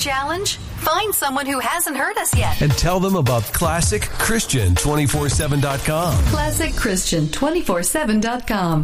challenge? Find someone who hasn't heard us yet. And tell them about ClassicChristian247.com. ClassicChristian247.com.